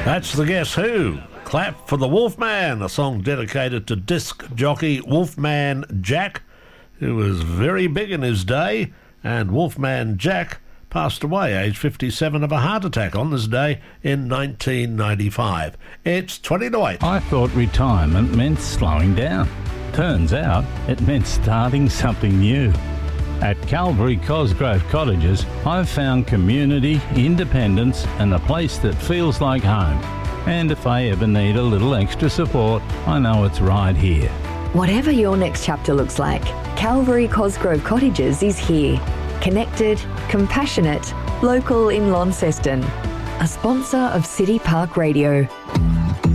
That's the Guess Who. Clap for the Wolfman, a song dedicated to disc jockey Wolfman Jack, who was very big in his day, and Wolfman Jack passed away aged 57 of a heart attack on this day in 1995. It's 20 to 8. I thought retirement meant slowing down. Turns out it meant starting something new. At Calvary Cosgrove Cottages, I've found community, independence and a place that feels like home. And if I ever need a little extra support, I know it's right here. Whatever your next chapter looks like, Calvary Cosgrove Cottages is here. Connected, compassionate, local in Launceston. A sponsor of City Park Radio.